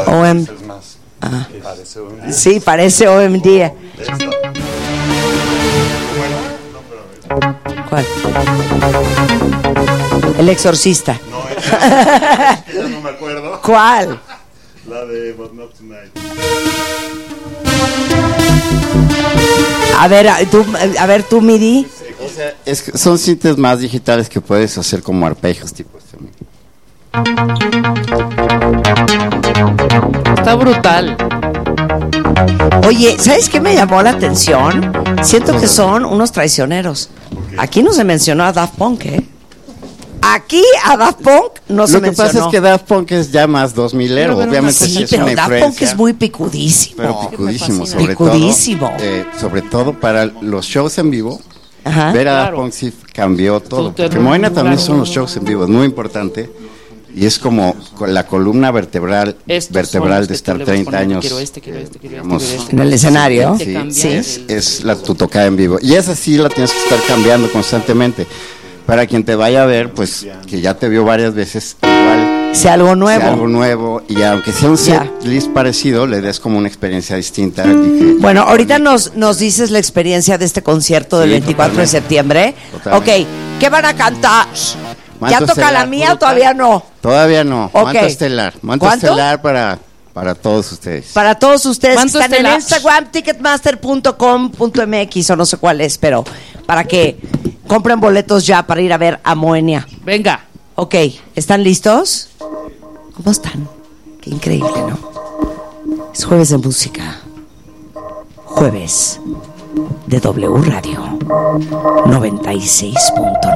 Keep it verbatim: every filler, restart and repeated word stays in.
O M D. Ah. Parece O M D. Sí, parece O M D. ¿Cuál? El Exorcista. No, esa, ya no me acuerdo. ¿Cuál? La de But Not Tonight. A ver, tú, a ver, tú, Midi. O sea, es que son cintas más digitales que puedes hacer como arpegios tipo este. Está brutal. Oye, ¿sabes qué me llamó la atención? Siento que son unos traicioneros. Aquí no se mencionó a Daft Punk, ¿eh? Aquí a Daft Punk no se mencionó. Lo que pasa es que Daft Punk es ya más dos milero, pero obviamente sí, es pero una Daft influencia. Punk es muy picudísimo. Pero picudísimo, sobre picudísimo. todo. Eh, sobre todo para los shows en vivo. Ajá. Ver a Daft Claro. Punk sí cambió todo. Porque Moenia también son los shows en vivo, es muy importante. Y es como la columna vertebral Estos vertebral son de los que estar tú le vas treinta poniendo, años quiero este, quiero este, quiero este, digamos, quiero este. En el escenario. Sí, Sí. es, es la tu tocada en vivo. Y esa sí la tienes que estar cambiando constantemente. Para quien te vaya a ver, pues que ya te vio varias veces, igual Sea algo nuevo. sea algo nuevo. Y aunque sea un set list parecido, le des como una experiencia distinta. Y que, Bueno, ahorita nos, nos dices la experiencia de este concierto del Sí, veinticuatro de septiembre. Totalmente. Ok, ¿qué van a cantar? Manto ¿Ya toca estelar, la mía o fruta. todavía no? Todavía no. Ok. Manto estelar. Manto ¿Cuánto? estelar para, para todos ustedes. Para todos ustedes que Manto están estelar. en Instagram, ticketmaster punto com punto m x o no sé cuál es, pero para que compren boletos ya para ir a ver a Moenia. Venga. Ok, ¿están listos? ¿Cómo están? Qué increíble, ¿no? Es jueves de música. Jueves de W Radio noventa y seis punto nueve.